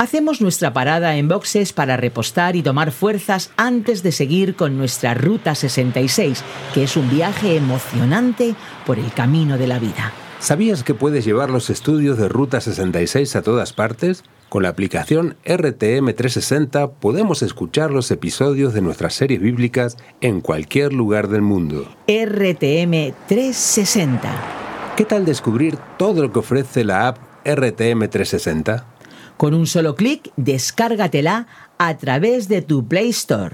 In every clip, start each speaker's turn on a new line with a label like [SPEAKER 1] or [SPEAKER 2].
[SPEAKER 1] Hacemos nuestra parada en boxes para repostar y tomar fuerzas antes de seguir con nuestra Ruta 66, que es un viaje emocionante por el camino de la vida.
[SPEAKER 2] ¿Sabías que puedes llevar los estudios de Ruta 66 a todas partes? Con la aplicación RTM 360 podemos escuchar los episodios de nuestras series bíblicas en cualquier lugar del mundo.
[SPEAKER 1] RTM 360.
[SPEAKER 2] ¿Qué tal descubrir todo lo que ofrece la app RTM 360?
[SPEAKER 1] Con un solo clic, descárgatela a través de tu Play Store.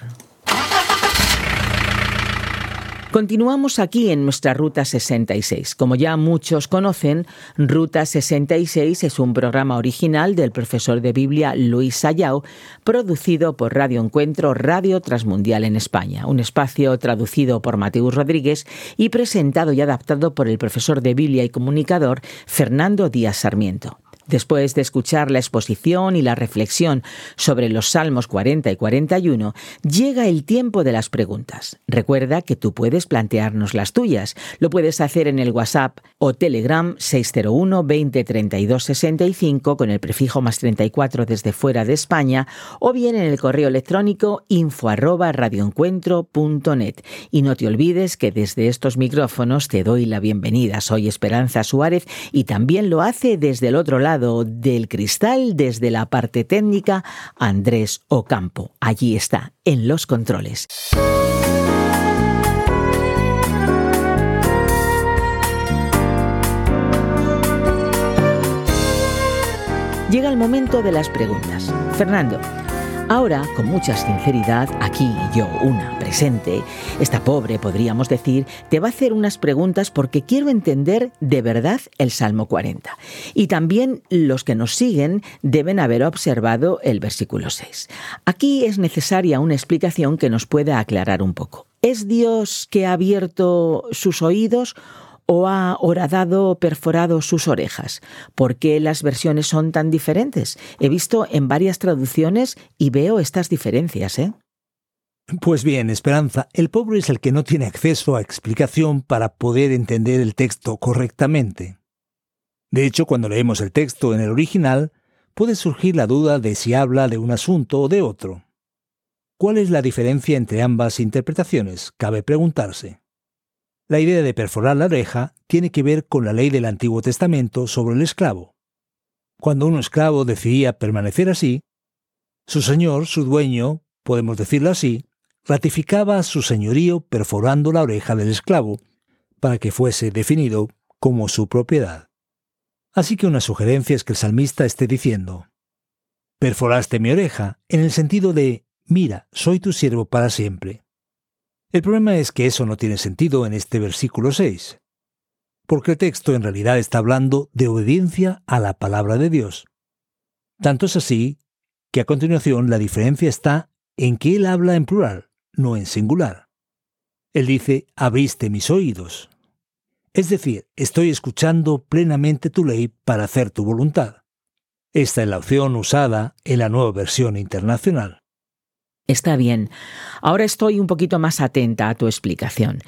[SPEAKER 1] Continuamos aquí en nuestra Ruta 66. Como ya muchos conocen, Ruta 66 es un programa original del profesor de Biblia Luis Sayao, producido por Radio Encuentro, Radio Transmundial en España, un espacio traducido por Mateus Rodríguez y presentado y adaptado por el profesor de Biblia y comunicador Fernando Díaz Sarmiento. Después de escuchar la exposición y la reflexión sobre los Salmos 40 y 41, llega el tiempo de las preguntas. Recuerda que tú puedes plantearnos las tuyas. Lo puedes hacer en el WhatsApp o Telegram 601 20 32 65 con el prefijo +34 desde fuera de España, o bien en el correo electrónico info@radioencuentro.net. Y no te olvides que desde estos micrófonos te doy la bienvenida. Soy Esperanza Suárez y también lo hace desde el otro lado del cristal, desde la parte técnica, Andrés Ocampo. Allí está, en los controles. Llega el momento de las preguntas. Fernando, ahora, con mucha sinceridad, aquí yo, una presente, esta pobre, podríamos decir, te va a hacer unas preguntas porque quiero entender de verdad el Salmo 40. Y también los que nos siguen deben haber observado el versículo 6. Aquí es necesaria una explicación que nos pueda aclarar un poco. ¿Es Dios que ha abierto sus oídos o ha horadado, perforado sus orejas? ¿Por qué las versiones son tan diferentes? He visto en varias traducciones y veo estas diferencias, ¿eh?
[SPEAKER 3] Pues bien, Esperanza, el pobre es el que no tiene acceso a explicación para poder entender el texto correctamente. De hecho, cuando leemos el texto en el original, puede surgir la duda de si habla de un asunto o de otro. ¿Cuál es la diferencia entre ambas interpretaciones? Cabe preguntarse. La idea de perforar la oreja tiene que ver con la ley del Antiguo Testamento sobre el esclavo. Cuando un esclavo decidía permanecer así, su señor, su dueño, podemos decirlo así, ratificaba su señorío perforando la oreja del esclavo para que fuese definido como su propiedad. Así que una sugerencia es que el salmista esté diciendo: perforaste mi oreja, en el sentido de, mira, soy tu siervo para siempre. El problema es que eso no tiene sentido en este versículo 6, porque el texto en realidad está hablando de obediencia a la palabra de Dios. Tanto es así que a continuación la diferencia está en que él habla en plural, no en singular. Él dice, abriste mis oídos. Es decir, estoy escuchando plenamente tu ley para hacer tu voluntad. Esta es la opción usada en la Nueva Versión Internacional.
[SPEAKER 1] Está bien. Ahora estoy un poquito más atenta a tu explicación.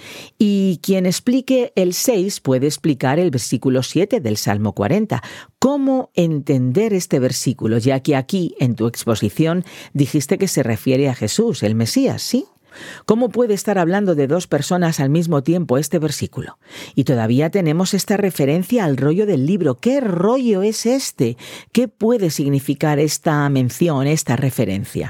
[SPEAKER 1] Y quien explique el 6 puede explicar el versículo 7 del Salmo 40. ¿Cómo entender este versículo? Ya que aquí, en tu exposición, dijiste que se refiere a Jesús, el Mesías, ¿sí? ¿Cómo puede estar hablando de dos personas al mismo tiempo este versículo? Y todavía tenemos esta referencia al rollo del libro. ¿Qué rollo es este? ¿Qué puede significar esta mención, esta referencia?